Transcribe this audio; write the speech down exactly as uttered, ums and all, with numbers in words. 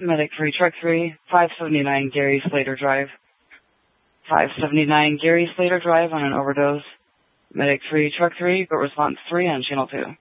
Medic three, Truck three, five seventy-nine Gary Slater Drive. five seventy-nine Gary Slater Drive on an overdose. Medic three, Truck three, but response three on channel two.